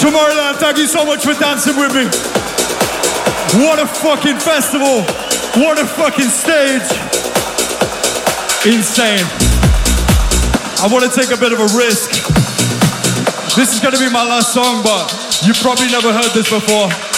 Tomorrowland, thank you so much for dancing with me. What a fucking festival. What a fucking stage. Insane. I want to take a bit of a risk. This is going to be my last song, but you've probably never heard this before.